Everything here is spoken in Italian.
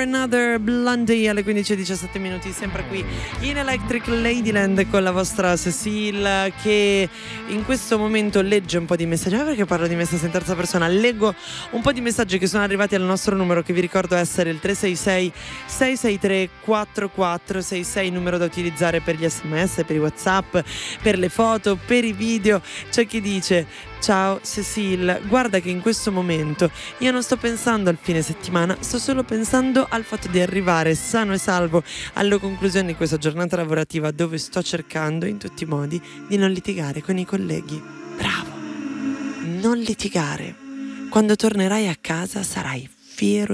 Another Blondie alle 15:17 minuti, sempre qui in Electric Ladyland con la vostra Cecile, che in questo momento legge un po' di messaggi. Perché parlo di me stessa in terza persona? Leggo un po' di messaggi che sono arrivati al nostro numero, che vi ricordo essere il 366 663 4466, numero da utilizzare per gli sms, per i WhatsApp, per le foto, per i video. C'è chi dice: ciao Cecile, guarda che in questo momento io non sto pensando al fine settimana, sto solo pensando al fatto di arrivare sano e salvo alla conclusione di questa giornata lavorativa, dove sto cercando in tutti i modi di non litigare con i colleghi. Bravo, non litigare. Quando tornerai a casa sarai fiero